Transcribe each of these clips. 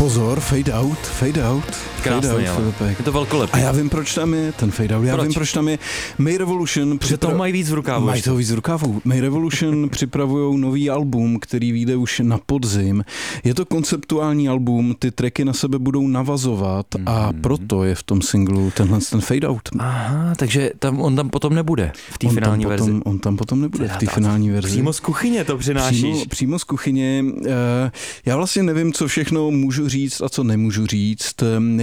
Pozor, fade out. Krásný, ale je to velkolepý. A já vím, proč tam je ten fade out. Vím, proč tam je. May Revolution... toho mají víc v rukávu. Mají toho víc v rukávu. May Revolution připravujou nový album, který vyjde už na podzim. Je to konceptuální album, ty tracky na sebe budou navazovat a proto je v tom singlu ten fade out. Aha, takže on tam potom nebude v té finální verzi. On tam potom nebude v té finální verzi. Přímo z kuchyně to přinášíš. Přímo z kuchyně. Já vlastně nevím, co všechno můžu říct a co nemůžu říct.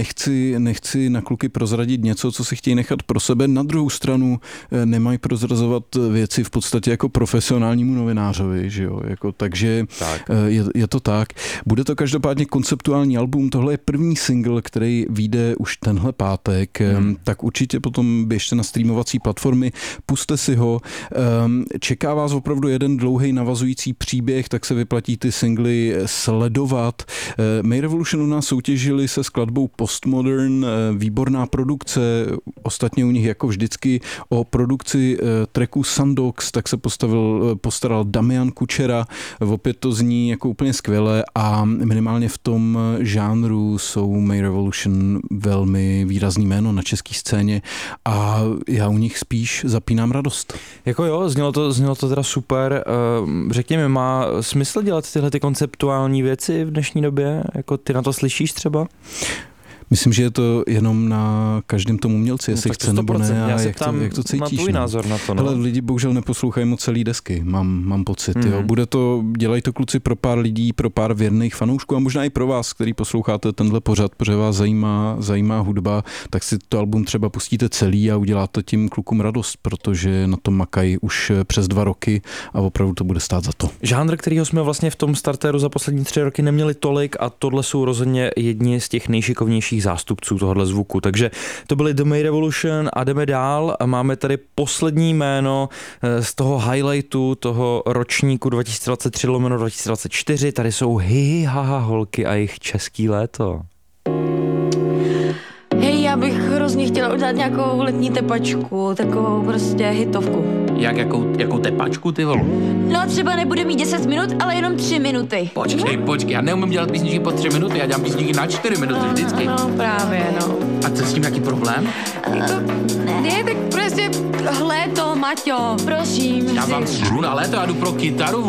Nechci na kluky prozradit něco, co si chtějí nechat pro sebe. Na druhou stranu nemají prozrazovat věci v podstatě jako profesionálnímu novinářovi, že jo? Takže je to tak. Bude to každopádně konceptuální album. Tohle je první single, který vyjde už tenhle pátek. Tak určitě potom běžte na streamovací platformy, puste si ho. Čeká vás opravdu jeden dlouhý navazující příběh, tak se vyplatí ty singly sledovat. May Revolution u nás soutěžili se skladbou Postmodern, výborná produkce, ostatně u nich jako vždycky o produkci tracku Sandox, tak se postaral Damian Kučera, opět to zní jako úplně skvěle a minimálně v tom žánru jsou May Revolution velmi výrazný jméno na české scéně a já u nich spíš zapínám radost. Jako jo, znělo to teda super. Řekněme, má smysl dělat tyhle ty konceptuální věci v dnešní době? Jako ty na to slyšíš třeba? Myslím, že je to jenom na každém tomu umělci, jestli chce nebo ne a jak to cítíš. Na tvůj názor na to. Ale lidi bohužel neposlouchají moc celý desky, mám pocit. Jo. Dělají to kluci pro pár lidí, pro pár věrných fanoušků a možná i pro vás, který posloucháte tenhle pořad, protože vás zajímá hudba, tak si to album třeba pustíte celý a uděláte tím klukům radost, protože na tom makají už přes 2 roky a opravdu to bude stát za to. Žánr, kterýho jsme vlastně v tom startéru za poslední 3 roky neměli tolik a tohle jsou rozhodně jedni z těch nejšikovnějších zástupců tohohle zvuku. Takže to byly The May Revolution a jdeme dál a máme tady poslední jméno z toho highlightu toho ročníku 2023/2024. Tady jsou Hi Haha holky a jejich český léto. Hej, já bych hrozně chtěla udělat nějakou letní tepačku, takovou prostě hitovku. Jakou tepačku, ty vole? No třeba nebude mít 10 minut, ale jenom 3 minuty. Počkej, já neumím dělat písničky po 3 minuty, já dělám písničky na 4 minuty vždycky. No právě, no. A co s tím, jaký problém? Ne, tak prostě léto, Maťo, prosím. Já vám sru na léto, já jdu pro kytaru,